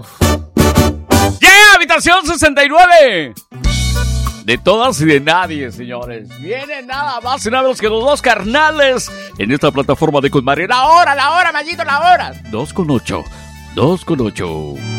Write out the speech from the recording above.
¡Yeah! Habitación 69. De todas y de nadie, señores. Vienen nada más y nada menos que los dos carnales en esta plataforma de Con Mario. La hora, Mayito, la hora. 2:08.